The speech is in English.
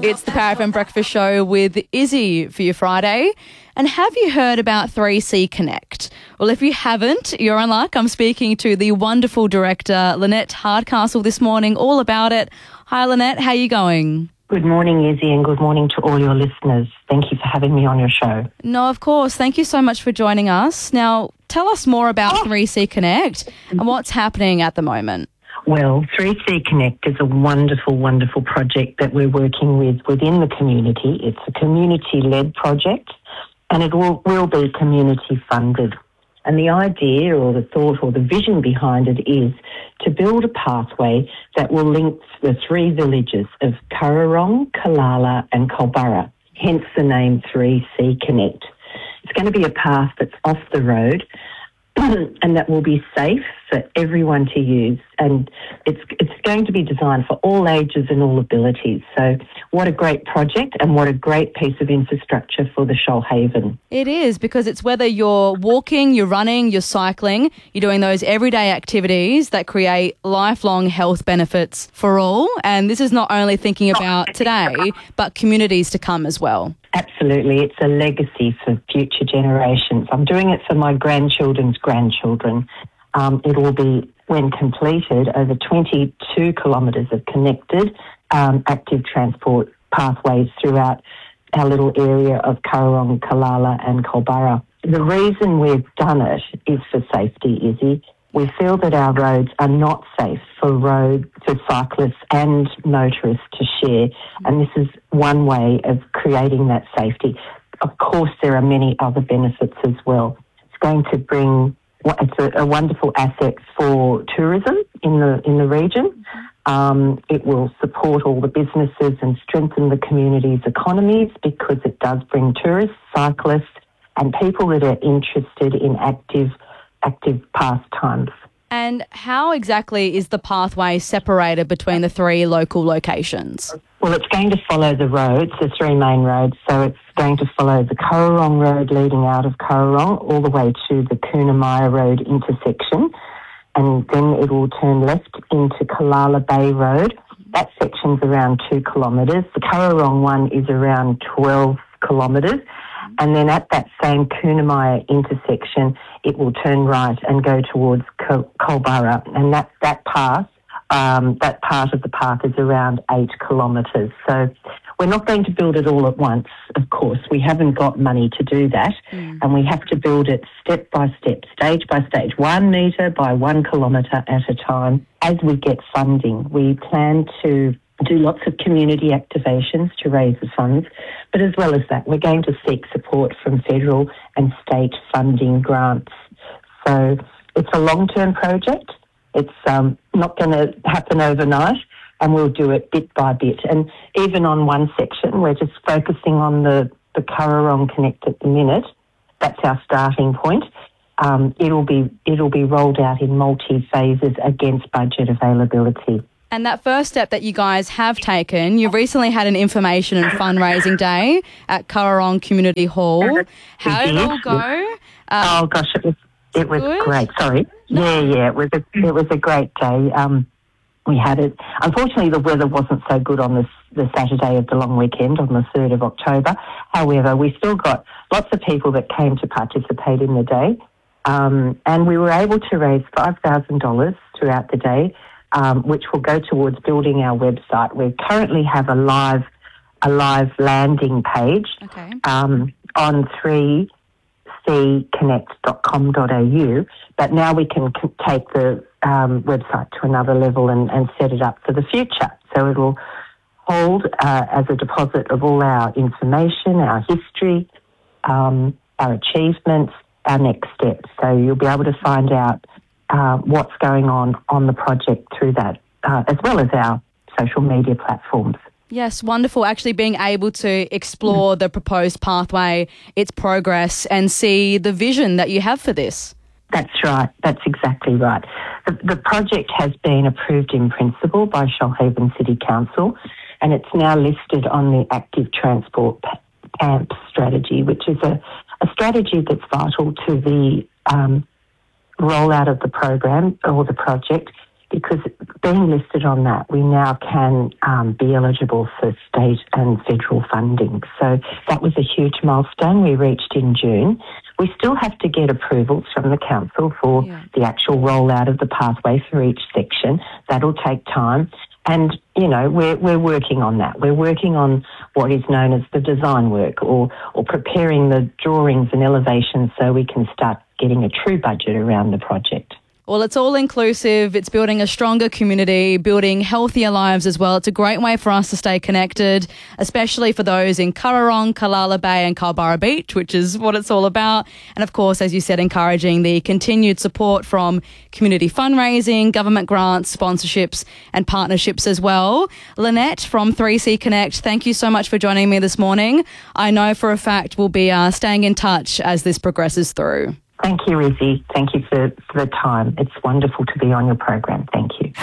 It's the Power FM Breakfast Show with Izzy for your Friday. And have you heard about 3C Connect? Well, if you haven't, you're in luck. I'm speaking to the wonderful director, Lynette Hardcastle, this morning, all about it. Hi, Lynette. How are you going? Good morning, Izzy, and good morning to all your listeners. Thank you for having me on your show. No, of course. Thank you so much for joining us. Now, tell us more about 3C Connect and what's happening at the moment. Well, 3C Connect is a wonderful, wonderful project that we're working with within the community. It's a community-led project and it will be community funded. And the idea or the thought or the vision behind it is to build a pathway that will link the three villages of Currarong, Kalala and Culburra, hence the name 3C Connect. It's going to be a path that's off the road and that will be safe for everyone to use, and it's going to be designed for all ages and all abilities. So what a great project and what a great piece of infrastructure for the Shoalhaven. It is, because it's whether you're walking, you're running, you're cycling, you're doing those everyday activities that create lifelong health benefits for all. And this is not only thinking about today, but communities to come as well. Absolutely. It's a legacy for future generations. I'm doing it for my grandchildren's grandchildren. It will be, when completed, over 22 kilometres of connected active transport pathways throughout our little area of Currarong, Kalala and Culburra. The reason we've done it is for safety, Izzy. We feel that our roads are not safe for cyclists and motorists to share, and this is one way of creating that safety. Of course, there are many other benefits as well. It's going to bring, it's a wonderful asset for tourism in the region. It will support all the businesses and strengthen the community's economies because it does bring tourists, cyclists, and people that are interested in active pastimes. And how exactly is the pathway separated between the three local locations? Well, it's going to follow the roads, the three main roads. So it's going to follow the Currarong Road leading out of Currarong all the way to the Coonamulla Road intersection. And then it will turn left into Kalala Bay Road. That section's around 2 kilometres. The Currarong one is around 12 kilometres. And then at that same Coonamulla intersection, it will turn right and go towards Culburra. And that part of the path is around 8 kilometres. So we're not going to build it all at once, of course. We haven't got money to do that. And we have to build it step by step, stage by stage, 1 metre by 1 kilometre at a time. As we get funding, we plan to do lots of community activations to raise the funds, but as well as that, we're going to seek support from federal and state funding grants. So it's a long-term project. It's not going to happen overnight, and we'll do it bit by bit. And even on one section, we're just focusing on the Currarong Connect at the minute. That's our starting point. It'll be rolled out in multi-phases against budget availability. And that first step that you guys have taken, you recently had an information and fundraising day at Currarong Community Hall. How did it all go? Oh gosh, it was great. Sorry, yeah, it was a great day. We had it. Unfortunately, the weather wasn't so good on the Saturday of the long weekend on the 3rd of October. However, we still got lots of people that came to participate in the day, and we were able to raise $5,000 throughout the day. Which will go towards building our website. We currently have a live landing page on 3cconnect.com.au, but now we can take the website to another level and set it up for the future. So it will hold as a deposit of all our information, our history, our achievements, our next steps. So you'll be able to find out what's going on the project through that, as well as our social media platforms. Yes, wonderful. Actually being able to explore the proposed pathway, its progress, and see the vision that you have for this. That's right. That's exactly right. The project has been approved in principle by Shoalhaven City Council, and it's now listed on the Active Transport AMP strategy, which is a strategy that's vital to the rollout of the program or the project. because being listed on that, we now can be eligible for state and federal funding. So that was a huge milestone we reached in June. We still have to get approvals from the council for the actual rollout of the pathway for each section. That'll take time. And, you know, we're working on that. We're working on what is known as the design work or preparing the drawings and elevations so we can start getting a true budget around the project. Well, it's all inclusive. It's building a stronger community, building healthier lives as well. It's a great way for us to stay connected, especially for those in Currarong, Callala Bay and Culburra Beach, which is what it's all about. And of course, as you said, encouraging the continued support from community fundraising, government grants, sponsorships and partnerships as well. Lynette from 3C Connect, thank you so much for joining me this morning. I know for a fact we'll be staying in touch as this progresses through. Thank you, Izzy. Thank you for the time. It's wonderful to be on your program. Thank you.